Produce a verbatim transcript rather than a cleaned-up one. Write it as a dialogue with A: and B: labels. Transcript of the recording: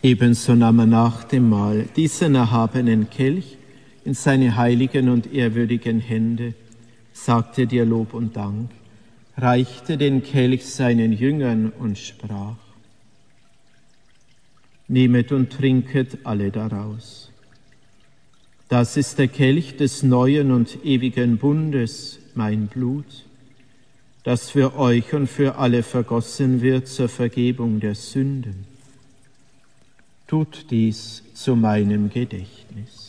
A: Ebenso nahm er nach dem Mahl diesen erhabenen Kelch in seine heiligen und ehrwürdigen Hände, sagte dir Lob und Dank, reichte den Kelch seinen Jüngern und sprach: Nehmet und trinket alle daraus. Das ist der Kelch des neuen und ewigen Bundes, mein Blut, das für euch und für alle vergossen wird zur Vergebung der Sünden. Tut dies zu meinem Gedächtnis.